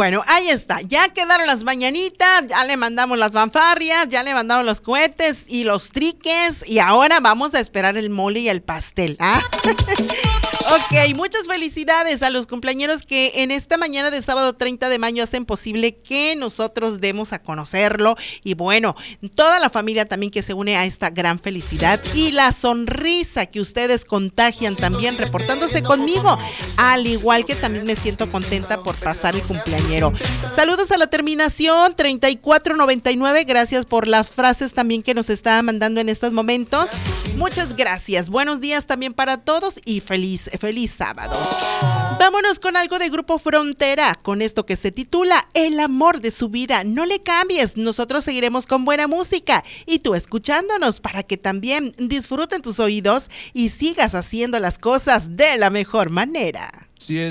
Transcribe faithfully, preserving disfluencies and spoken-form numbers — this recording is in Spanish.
Bueno, ahí está, ya quedaron las mañanitas, ya le mandamos las fanfarrias, ya le mandamos los cohetes y los triques y ahora vamos a esperar el mole y el pastel, ¿ah? Ok, muchas felicidades a los cumpleañeros que en esta mañana de sábado treinta de mayo hacen posible que nosotros demos a conocerlo y bueno, toda la familia también que se une a esta gran felicidad y la sonrisa que ustedes contagian también reportándose conmigo, al igual que también me siento contenta por pasar el cumpleañero. Saludos a la terminación treinta y cuatro noventa y nueve, gracias por las frases también que nos está mandando en estos momentos. Muchas gracias, buenos días también para todos y feliz, feliz sábado. Vámonos con algo de Grupo Frontera, con esto que se titula El amor de su vida. No le cambies, nosotros seguiremos con buena música y tú escuchándonos para que también disfruten tus oídos y sigas haciendo las cosas de la mejor manera. Si es